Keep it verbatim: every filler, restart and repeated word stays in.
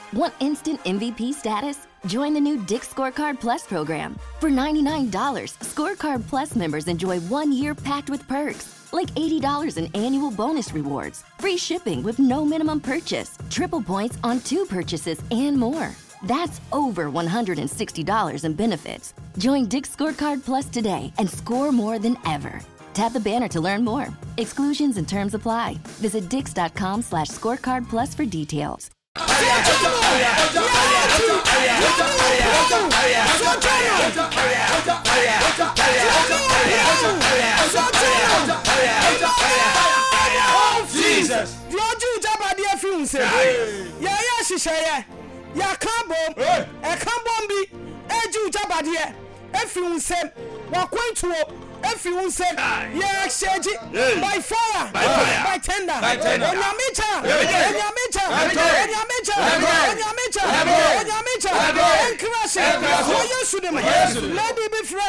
Want instant M V P status? Join the new Dick's Scorecard Plus program. For ninety-nine dollars, Scorecard Plus members enjoy one year packed with perks, like eighty dollars in annual bonus rewards, free shipping with no minimum purchase, triple points on two purchases, and more. That's over one hundred sixty dollars in benefits. Join Dick's Scorecard Plus today and score more than ever. Tap the banner to learn more. Exclusions and terms apply. Visit dix.com slash scorecard plus for details. Jesus. Roju Jabadi Afunse. Yeah, yeah, she say. Ya kambom, e kambom bi, eju Jabadi, Afunse, wakwentu, Afunse, ya exchange by fire, by tender, Enyamicha, Enyamicha, Enyamicha, Enyamicha, Enyamicha, Enyamicha, Enkrashe, Yesu dem, let me be free.